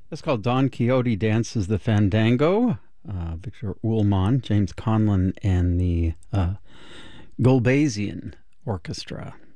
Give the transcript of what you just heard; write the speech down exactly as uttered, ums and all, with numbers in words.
It's called Don Quixote Dances the Fandango. Uh, Victor Ullmann, James Conlon, and the uh, Gulbasian Orchestra.